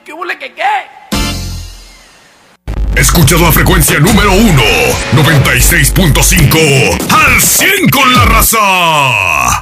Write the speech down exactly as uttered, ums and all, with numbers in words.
¿Qué huele que qué? Escuchas la frecuencia número uno, noventa y seis punto cinco, al cien con la raza.